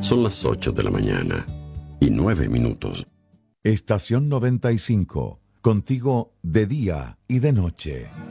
Son las 8 de la mañana y 9 minutos. Estación 95, contigo de día y de noche.